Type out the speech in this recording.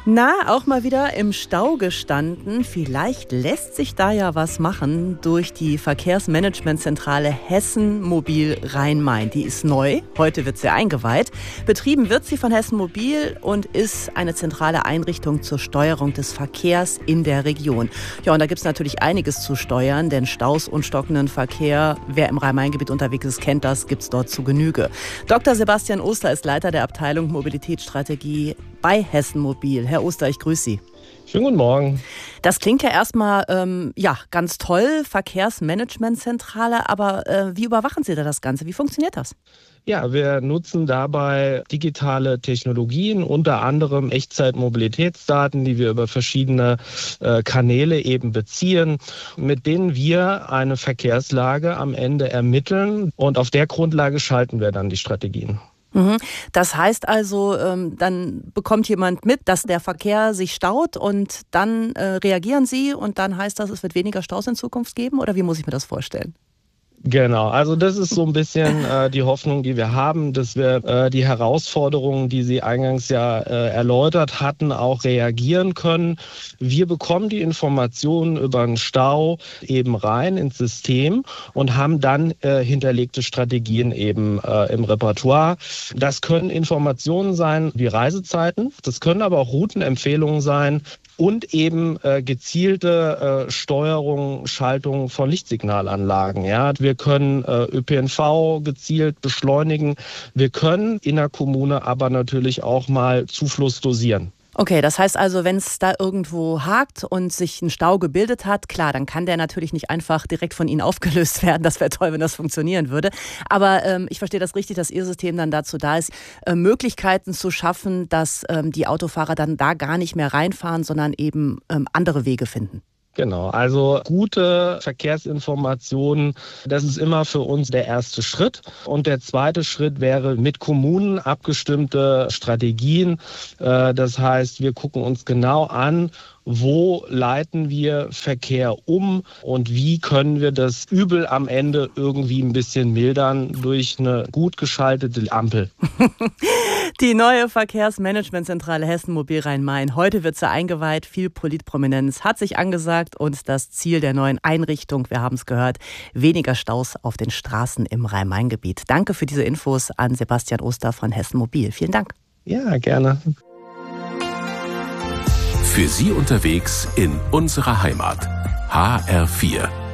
Na, auch mal wieder im Stau gestanden. Vielleicht lässt sich da ja was machen durch die Verkehrsmanagementzentrale Hessen Mobil Rhein-Main. Die ist neu, heute wird sie eingeweiht. Betrieben wird sie von Hessen Mobil und ist eine zentrale Einrichtung zur Steuerung des Verkehrs in der Region. Ja, und da gibt es natürlich einiges zu steuern, denn Staus und stockenden Verkehr, wer im Rhein-Main-Gebiet unterwegs ist, kennt das, gibt es dort zu Genüge. Dr. Sebastian Oster ist Leiter der Abteilung Mobilitätsstrategie bei Hessen Mobil. Herr Oster, ich grüße Sie. Schönen guten Morgen. Das klingt ja erstmal ganz toll, Verkehrsmanagementzentrale, aber wie überwachen Sie da das Ganze? Wie funktioniert das? Ja, wir nutzen dabei digitale Technologien, unter anderem Echtzeitmobilitätsdaten, die wir über verschiedene Kanäle eben beziehen, mit denen wir eine Verkehrslage am Ende ermitteln, und auf der Grundlage schalten wir dann die Strategien. Das heißt also, dann bekommt jemand mit, dass der Verkehr sich staut und dann reagieren Sie und dann heißt das, es wird weniger Staus in Zukunft geben, oder wie muss ich mir das vorstellen? Genau, also das ist so ein bisschen die Hoffnung, die wir haben, dass wir die Herausforderungen, die Sie eingangs ja erläutert hatten, auch reagieren können. Wir bekommen die Informationen über einen Stau eben rein ins System und haben dann hinterlegte Strategien eben im Repertoire. Das können Informationen sein wie Reisezeiten, das können aber auch Routenempfehlungen sein, und eben gezielte Steuerung, Schaltung von Lichtsignalanlagen. Ja, wir können ÖPNV gezielt beschleunigen. Wir können in der Kommune aber natürlich auch mal Zufluss dosieren. Okay, das heißt also, wenn es da irgendwo hakt und sich ein Stau gebildet hat, klar, dann kann der natürlich nicht einfach direkt von Ihnen aufgelöst werden. Das wäre toll, wenn das funktionieren würde. Aber ich verstehe das richtig, dass Ihr System dann dazu da ist, Möglichkeiten zu schaffen, dass die Autofahrer dann da gar nicht mehr reinfahren, sondern eben andere Wege finden. Genau, also gute Verkehrsinformationen, das ist immer für uns der erste Schritt. Und der zweite Schritt wäre mit Kommunen abgestimmte Strategien. Das heißt, wir gucken uns genau an, wo leiten wir Verkehr um und wie können wir das Übel am Ende irgendwie ein bisschen mildern durch eine gut geschaltete Ampel. Die neue Verkehrsmanagementzentrale Hessen Mobil Rhein-Main. Heute wird sie eingeweiht. Viel Politprominenz hat sich angesagt und das Ziel der neuen Einrichtung, wir haben es gehört, weniger Staus auf den Straßen im Rhein-Main-Gebiet. Danke für diese Infos an Sebastian Oster von Hessen Mobil. Vielen Dank. Ja, gerne. Für Sie unterwegs in unserer Heimat. HR4.